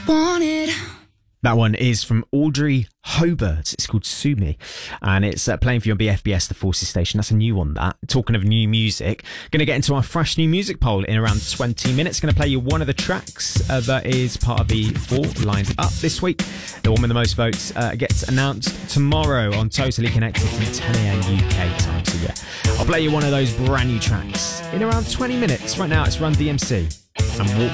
Wanted. That one is from Audrey Hobart. It's called Sue Me, and it's playing for you on BFBS, the Forces station. That's a new one, that. Talking of new music, going to get into our fresh new music poll in around 20 minutes. Going to play you one of the tracks that is part of the 4 lined up this week. The one with the most votes gets announced tomorrow on Totally Connected from 10 a.m. UK time. So yeah, I'll play you one of those brand new tracks in around 20 minutes. Right now, it's Run DMC and Walk